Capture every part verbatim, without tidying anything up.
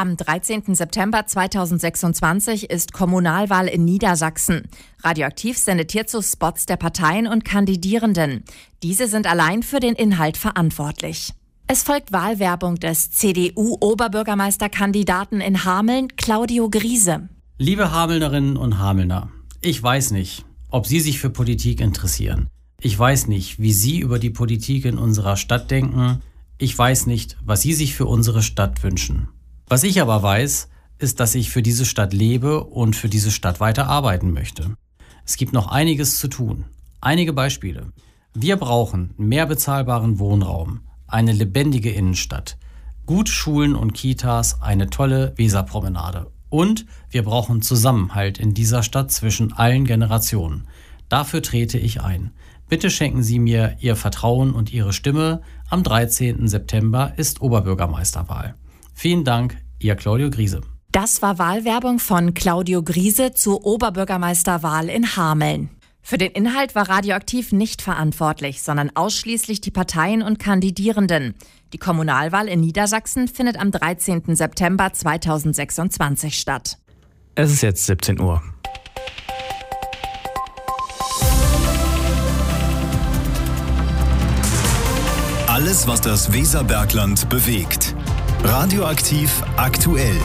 Am dreizehnten September zweitausendsechsundzwanzig ist Kommunalwahl in Niedersachsen. Radioaktiv sendet hierzu Spots der Parteien und Kandidierenden. Diese sind allein für den Inhalt verantwortlich. Es folgt Wahlwerbung des C D U-Oberbürgermeisterkandidaten in Hameln, Claudio Griese. Liebe Hamelnerinnen und Hamelner, ich weiß nicht, ob Sie sich für Politik interessieren. Ich weiß nicht, wie Sie über die Politik in unserer Stadt denken. Ich weiß nicht, was Sie sich für unsere Stadt wünschen. Was ich aber weiß, ist, dass ich für diese Stadt lebe und für diese Stadt weiter arbeiten möchte. Es gibt noch einiges zu tun. Einige Beispiele. Wir brauchen mehr bezahlbaren Wohnraum, eine lebendige Innenstadt, gute Schulen und Kitas, eine tolle Weserpromenade. Und wir brauchen Zusammenhalt in dieser Stadt zwischen allen Generationen. Dafür trete ich ein. Bitte schenken Sie mir Ihr Vertrauen und Ihre Stimme. Am dreizehnten September ist Oberbürgermeisterwahl. Vielen Dank, Ihr Claudio Griese. Das war Wahlwerbung von Claudio Griese zur Oberbürgermeisterwahl in Hameln. Für den Inhalt war Radioaktiv nicht verantwortlich, sondern ausschließlich die Parteien und Kandidierenden. Die Kommunalwahl in Niedersachsen findet am dreizehnten September zweitausendsechsundzwanzig statt. Es ist jetzt siebzehn Uhr. Alles, was das Weserbergland bewegt. Radioaktiv aktuell.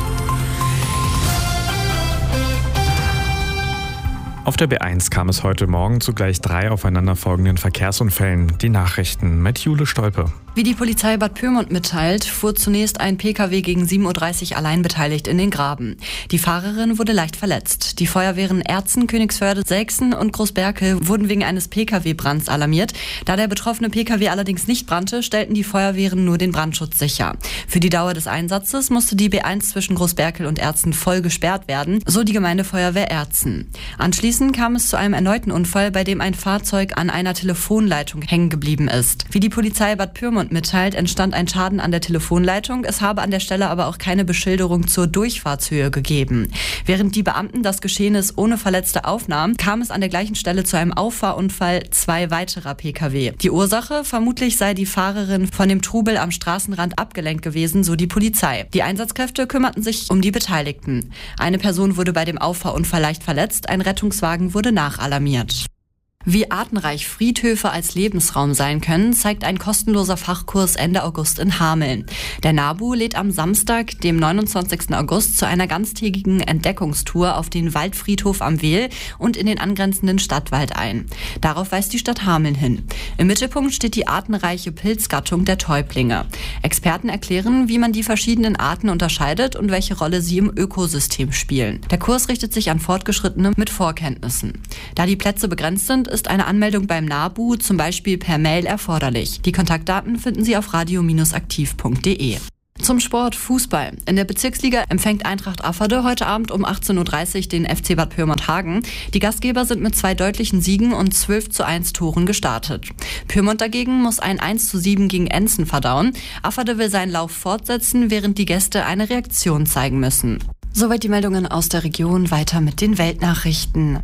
Auf der B eins kam es heute Morgen zu gleich drei aufeinanderfolgenden Verkehrsunfällen. Die Nachrichten mit Jule Stolpe. Wie die Polizei Bad Pyrmont mitteilt, fuhr zunächst ein Pkw gegen sieben Uhr dreißig allein beteiligt in den Graben. Die Fahrerin wurde leicht verletzt. Die Feuerwehren Erzen, Königswörde, Selksen und Großberkel wurden wegen eines Pkw-Brands alarmiert. Da der betroffene Pkw allerdings nicht brannte, stellten die Feuerwehren nur den Brandschutz sicher. Für die Dauer des Einsatzes musste die B eins zwischen Großberkel und Erzen voll gesperrt werden, so die Gemeindefeuerwehr Erzen. Anschließend kam es zu einem erneuten Unfall, bei dem ein Fahrzeug an einer Telefonleitung hängen geblieben ist. Wie die Polizei Bad Pyrmont mitteilt, entstand ein Schaden an der Telefonleitung. Es habe an der Stelle aber auch keine Beschilderung zur Durchfahrtshöhe gegeben. Während die Beamten das Geschehnis ohne Verletzte aufnahmen, kam es an der gleichen Stelle zu einem Auffahrunfall zwei weiterer Pkw. Die Ursache? Vermutlich sei die Fahrerin von dem Trubel am Straßenrand abgelenkt gewesen, so die Polizei. Die Einsatzkräfte kümmerten sich um die Beteiligten. Eine Person wurde bei dem Auffahrunfall leicht verletzt, ein Rettungswagen wurde nachalarmiert. Wie artenreich Friedhöfe als Lebensraum sein können, zeigt ein kostenloser Fachkurs Ende August in Hameln. Der NABU lädt am Samstag, dem neunundzwanzigsten August, zu einer ganztägigen Entdeckungstour auf den Waldfriedhof am Wehl und in den angrenzenden Stadtwald ein. Darauf weist die Stadt Hameln hin. Im Mittelpunkt steht die artenreiche Pilzgattung der Täublinge. Experten erklären, wie man die verschiedenen Arten unterscheidet und welche Rolle sie im Ökosystem spielen. Der Kurs richtet sich an Fortgeschrittene mit Vorkenntnissen. Da die Plätze begrenzt sind, ist eine Anmeldung beim NABU zum Beispiel per Mail erforderlich. Die Kontaktdaten finden Sie auf radio Bindestrich aktiv punkt de. Zum Sport Fußball. In der Bezirksliga empfängt Eintracht Afferde heute Abend um achtzehn Uhr dreißig den F C Bad Pyrmont-Hagen. Die Gastgeber sind mit zwei deutlichen Siegen und zwölf zu eins Toren gestartet. Pyrmont dagegen muss ein eins zu sieben gegen Enzen verdauen. Afferde will seinen Lauf fortsetzen, während die Gäste eine Reaktion zeigen müssen. Soweit die Meldungen aus der Region. Weiter mit den Weltnachrichten.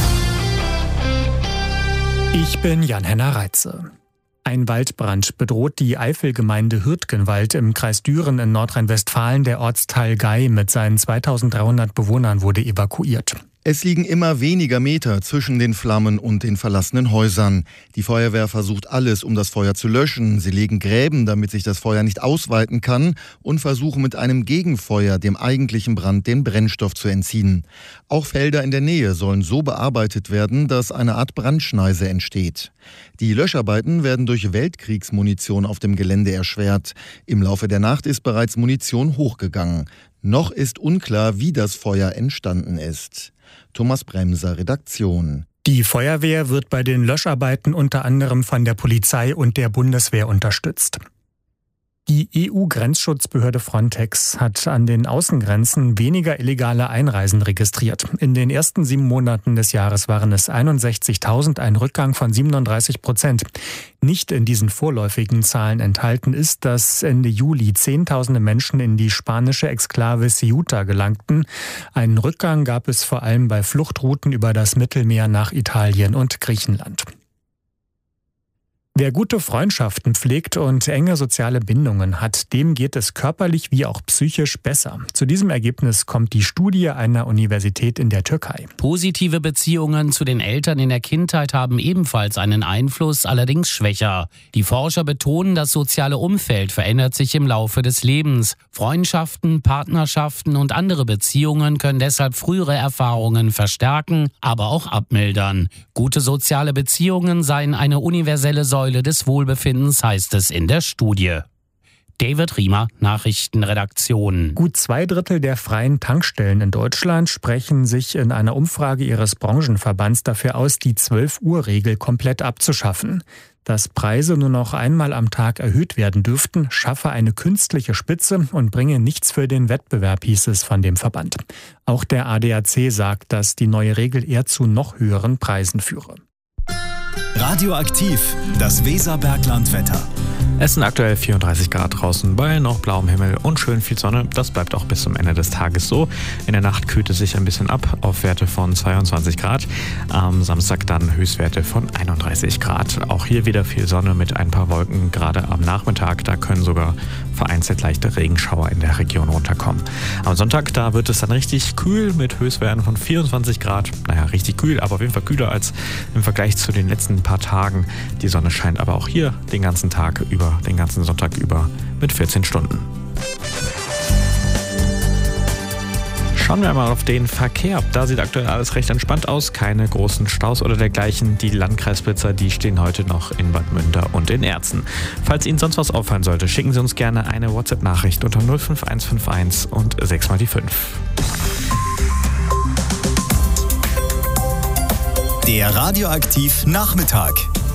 Ich bin Jan-Henner Reitze. Ein Waldbrand bedroht die Eifelgemeinde Hürtgenwald im Kreis Düren in Nordrhein-Westfalen. Der Ortsteil Gei mit seinen zweitausenddreihundert Bewohnern wurde evakuiert. Es liegen immer weniger Meter zwischen den Flammen und den verlassenen Häusern. Die Feuerwehr versucht alles, um das Feuer zu löschen. Sie legen Gräben, damit sich das Feuer nicht ausweiten kann, und versuchen mit einem Gegenfeuer dem eigentlichen Brand den Brennstoff zu entziehen. Auch Felder in der Nähe sollen so bearbeitet werden, dass eine Art Brandschneise entsteht. Die Löscharbeiten werden durch Weltkriegsmunition auf dem Gelände erschwert. Im Laufe der Nacht ist bereits Munition hochgegangen. Noch ist unklar, wie das Feuer entstanden ist. Thomas Bremser, Redaktion. Die Feuerwehr wird bei den Löscharbeiten unter anderem von der Polizei und der Bundeswehr unterstützt. Die E U-Grenzschutzbehörde Frontex hat an den Außengrenzen weniger illegale Einreisen registriert. In den ersten sieben Monaten des Jahres waren es einundsechzigtausend, ein Rückgang von siebenunddreißig Prozent. Nicht in diesen vorläufigen Zahlen enthalten ist, dass Ende Juli Zehntausende Menschen in die spanische Exklave Ceuta gelangten. Einen Rückgang gab es vor allem bei Fluchtrouten über das Mittelmeer nach Italien und Griechenland. Wer gute Freundschaften pflegt und enge soziale Bindungen hat, dem geht es körperlich wie auch psychisch besser. Zu diesem Ergebnis kommt die Studie einer Universität in der Türkei. Positive Beziehungen zu den Eltern in der Kindheit haben ebenfalls einen Einfluss, allerdings schwächer. Die Forscher betonen, das soziale Umfeld verändert sich im Laufe des Lebens. Freundschaften, Partnerschaften und andere Beziehungen können deshalb frühere Erfahrungen verstärken, aber auch abmildern. Gute soziale Beziehungen seien eine universelle Säule des Wohlbefindens, heißt es in der Studie. David Riemer, Nachrichtenredaktion. Gut zwei Drittel der freien Tankstellen in Deutschland sprechen sich in einer Umfrage ihres Branchenverbands dafür aus, die zwölf-Uhr-Regel komplett abzuschaffen. Dass Preise nur noch einmal am Tag erhöht werden dürften, schaffe eine künstliche Spitze und bringe nichts für den Wettbewerb, hieß es von dem Verband. Auch der A D A C sagt, dass die neue Regel eher zu noch höheren Preisen führe. Radioaktiv, das Weserberglandwetter. Es sind aktuell vierunddreißig Grad draußen bei noch blauem Himmel und schön viel Sonne. Das bleibt auch bis zum Ende des Tages so. In der Nacht kühlt es sich ein bisschen ab auf Werte von zweiundzwanzig Grad. Am Samstag dann Höchstwerte von einunddreißig Grad. Auch hier wieder viel Sonne mit ein paar Wolken. Gerade am Nachmittag, da können sogar vereinzelt leichte Regenschauer in der Region runterkommen. Am Sonntag, da wird es dann richtig kühl mit Höchstwerten von vierundzwanzig Grad. Naja, richtig kühl, aber auf jeden Fall kühler als im Vergleich zu den letzten paar Tagen. Die Sonne scheint aber auch hier den ganzen Tag über, den ganzen Sonntag über mit vierzehn Stunden. Schauen wir mal auf den Verkehr. Da sieht aktuell alles recht entspannt aus. Keine großen Staus oder dergleichen. Die Landkreisblitzer, die stehen heute noch in Bad Münder und in Erzen. Falls Ihnen sonst was auffallen sollte, schicken Sie uns gerne eine WhatsApp-Nachricht unter null fünf eins fünf eins und sechs mal die fünf. Der Radioaktiv Nachmittag.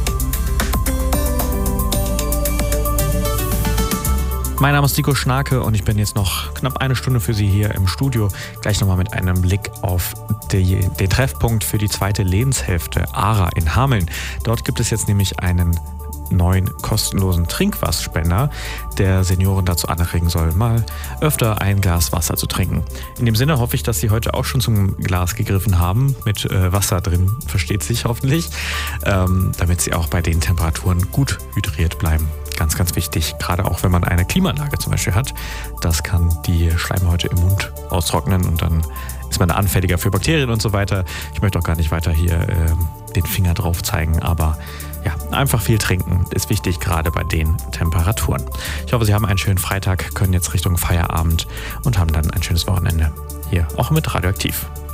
Mein Name ist Nico Schnarke und ich bin jetzt noch knapp eine Stunde für Sie hier im Studio. Gleich nochmal mit einem Blick auf die, den Treffpunkt für die zweite Lebenshälfte ARA in Hameln. Dort gibt es jetzt nämlich einen neuen kostenlosen Trinkwasserspender, der Senioren dazu anregen soll, mal öfter ein Glas Wasser zu trinken. In dem Sinne hoffe ich, dass Sie heute auch schon zum Glas gegriffen haben, mit äh, Wasser drin, versteht sich hoffentlich, ähm, damit Sie auch bei den Temperaturen gut hydriert bleiben. Ganz, ganz wichtig, gerade auch wenn man eine Klimaanlage zum Beispiel hat. Das kann die Schleimhäute im Mund austrocknen und dann ist man anfälliger für Bakterien und so weiter. Ich möchte auch gar nicht weiter hier äh, den Finger drauf zeigen, aber ja, einfach viel trinken ist wichtig, gerade bei den Temperaturen. Ich hoffe, Sie haben einen schönen Freitag, können jetzt Richtung Feierabend und haben dann ein schönes Wochenende. Hier auch mit Radioaktiv.